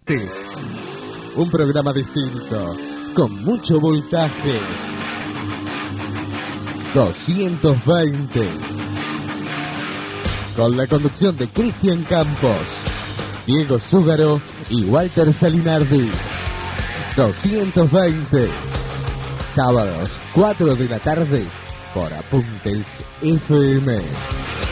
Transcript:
Sí. Un programa distinto, con mucho voltaje. 220. Con la conducción de Cristian Campos, Diego Zúgaro y Walter Salinardi. 220. Sábados, 4 de la tarde, por Apuntes FM.